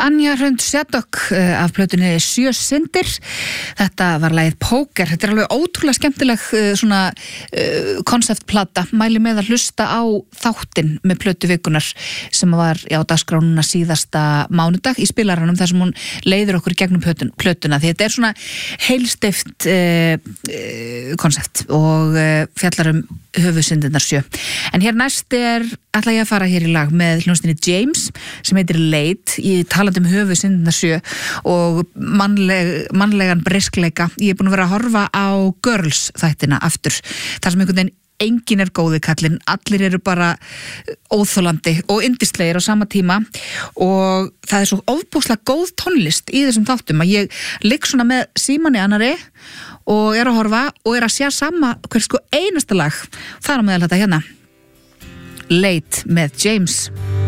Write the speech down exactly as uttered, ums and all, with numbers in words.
Anja Hrund Sjadok af plötunni Sjö syndir. Þetta var lagið Póker. Þetta er alveg ótrúlega skemmtileg svona konceptplata. Mæli með að hlusta á þáttinn með plötu vikunar sem var á dagskránuna síðasta mánudag í spilaranum þar sem hún leiðir okkur í gegnum plötun, plötuna. Því þetta er svona heilsteypt koncept og fjallar um höfuðsyndirnar sjö. En hér næst er ætla ég að fara hér í lag með hljómsveitinni James sem heitir Late. Ég talandi um höfuðsyndirnar sjö og mannleg, mannlegan briskleika. Ég er búin að vera að horfa á Girls þættina aftur. Það sem einhvern veginn enginn er góði kallinn, allir eru bara óþolandi og yndislegir á sama tíma og það er svo ofbúslega góð tónlist í þessum þáttum að ég ligg svona með símann í annari og er að horfa og er að sjá sama hvers sko einasta lag. Það er á meðal þetta hérna Late með James.